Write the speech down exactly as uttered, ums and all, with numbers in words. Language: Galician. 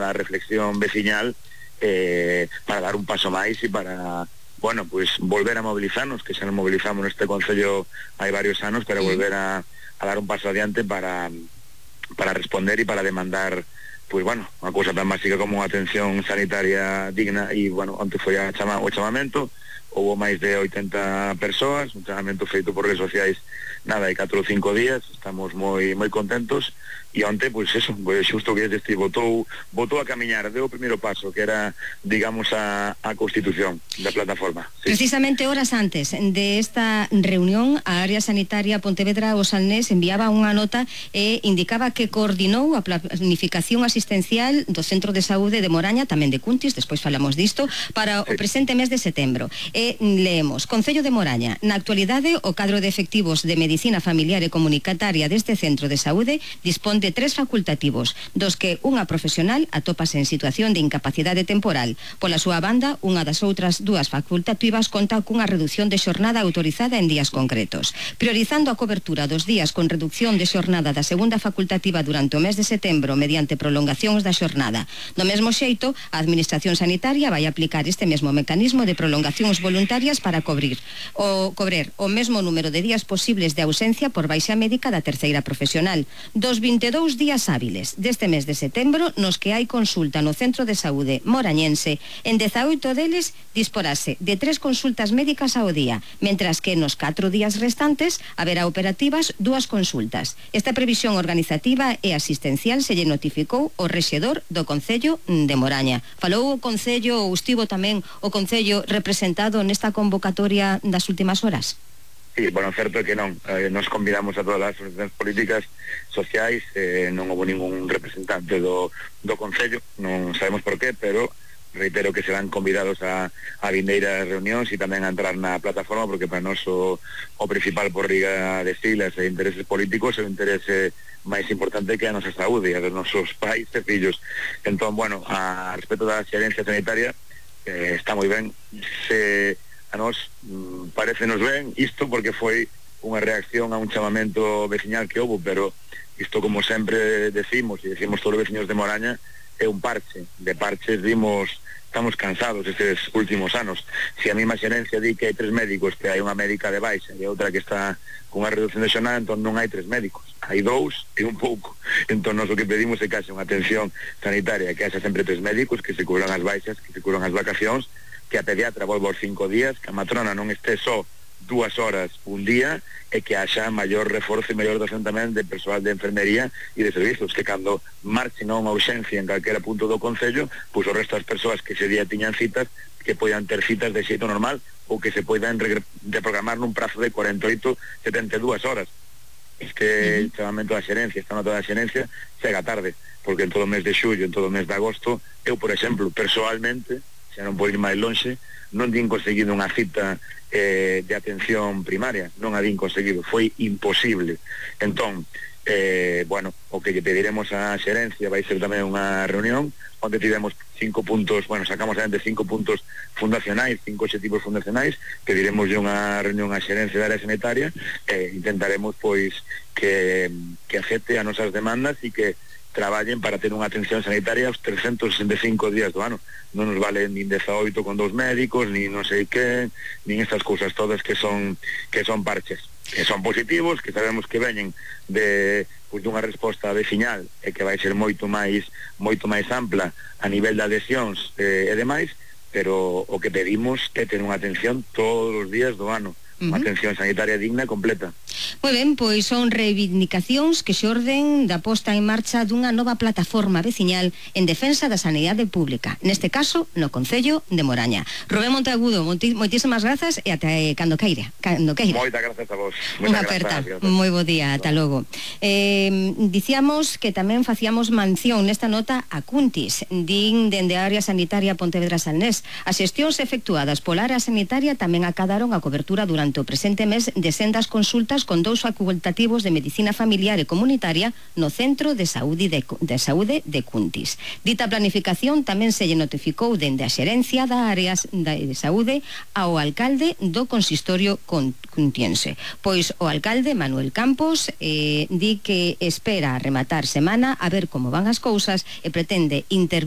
esta reflexión veciñal eh, para dar un paso máis e para, bueno, pues volver a movilizarnos, que xa nos movilizamos neste concello hai varios anos, pero volver a, a dar un paso adiante para, para responder e para demandar, pues bueno, unha cousa tan básica como unha atención sanitaria digna. E, bueno, onte foi a chama, o chamamento, houve máis de oitenta persoas, un chamamento feito por redes sociais nada, hai catro ou cinco días, estamos moi moi contentos. E onte, pois eso, pues, xusto que este votou votou a camiñar, deu o primeiro paso, que era, digamos, a, a constitución da plataforma. Sí. Precisamente horas antes de esta reunión, a área sanitaria Pontevedra o Salnés enviaba unha nota e indicaba que coordinou a planificación asistencial do Centro de Saúde de Moraña, tamén de Cuntis, despois falamos disto, para sí. o presente mes de setembro. E leemos: Concello de Moraña, na actualidade o cadro de efectivos de Medicina Familiar e Comunitaria deste Centro de Saúde dispón de tres facultativos, dos que unha profesional atópase en situación de incapacidade temporal. Pola súa banda, unha das outras dúas facultativas conta cunha reducción de xornada autorizada en días concretos. Priorizando a cobertura dos días con reducción de xornada da segunda facultativa durante o mes de setembro mediante prolongacións da xornada. Do mesmo xeito, a Administración Sanitaria vai aplicar este mesmo mecanismo de prolongacións voluntarias para cobrir o cobrer o mesmo número de días posibles de ausencia por baixa médica da terceira profesional. Dos vinte e dous días hábiles deste mes de setembro nos que hai consulta no Centro de Saúde morañense, en dezaoito deles disporase de tres consultas médicas ao día, mentras que nos catro días restantes haberá operativas dúas consultas. Esta previsión organizativa e asistencial se lle notificou o rexedor do Concello de Moraña. Falou o Concello, ou estivo tamén o Concello representado nesta convocatoria das últimas horas? Sí, bueno, certo é que non, eh, nos convidamos a todas as asociacións políticas sociais, eh, non houve ningún representante do, do Concello, non sabemos por qué, pero reitero que serán convidados a, a vindeiras reunións e tamén a entrar na plataforma, porque para nós o, o principal por riga de siglas e intereses políticos é o interese máis importante que a nosa saúde e a dos nosos pais e fillos. Entón, bueno, a respecto da xerencia sanitaria, eh, está moi ben, se a nós mm, parecenos ben isto, porque foi unha reacción a un chamamento veciñal que houve, pero isto, como sempre decimos e decimos todos os veciños de Moraña, é un parche. De parches dimos, estamos cansados estes últimos anos. Se a mesma xerencia di que hai tres médicos, que hai unha médica de baixa e outra que está con unha reducción de xornada, entón non hai tres médicos, hai dous e un pouco. Entón nós o que pedimos é que haxa unha atención sanitaria, que haxa sempre tres médicos, que se cubran as baixas, que se cubran as vacacións, que a pediatra volva aos cinco días, que a matrona non este só dúas horas un día, e que haxa maior reforzo e maior dotación tamén de persoal de enfermería e de servizos, que cando marchen a unha urxencia en calquera punto do Concello, pois o resto das persoas que ese día tiñan citas, que poidan ter citas de xeito normal, ou que se poidan reprogramar nun prazo de cuarenta e oito, setenta e dúas horas. Este uh-huh. chamamento da xerencia, esta nota da xerencia, chega tarde, porque en todo o mes de xullo, en todo o mes de agosto, eu, por exemplo, persoalmente, xa non podo ir máis lonxe, non din conseguido unha cita eh, de atención primaria, non a din conseguido, foi imposible. Entón, eh, bueno, o que lle pediremos á xerencia vai ser tamén unha reunión onde tivemos cinco puntos, bueno, sacamos adiante cinco puntos fundacionais, cinco obxectivos fundacionais, pediremos unha reunión á xerencia da área sanitaria e eh, intentaremos, pois, que, que acepte as nosas demandas e que traballen para ter unha atención sanitaria aos trescentos sesenta e cinco días do ano. Non nos vale nin dezaoito con dous médicos, nin non sei que, nin estas cousas todas que son que son parches, que son positivos, que sabemos que veñen de, pois, dunha resposta veciñal e que vai ser moito máis moito máis ampla a nivel de adhesións eh, e demais, pero o que pedimos é ter unha atención todos os días do ano, unha uh-huh. atención sanitaria digna e completa. Moi ben, pois son reivindicacións que xorden da posta en marcha dunha nova plataforma veciñal en defensa da sanidade pública, neste caso no Concello de Moraña. Rubén Monteagudo, moitísimas grazas e ate cando queira, cando queira. Moitas grazas a vos. Unha aperta. Moi bo día, ata logo. Eh, dicíamos que tamén facíamos mención nesta nota a Cuntis, din dende a área sanitaria Pontevedra Salnés. As xestións efectuadas pola área sanitaria tamén acadaron a cobertura durante o presente mes de sendas consultas con dous facultativos de medicina familiar e comunitaria no Centro de Saúde de, de Saúde de Cuntis. Dita planificación tamén se lle notificou dende a xerencia da área de saúde ao alcalde do consistorio cuntiense. Pois o alcalde Manuel Campos eh, di que espera rematar semana a ver como van as cousas e pretende intervir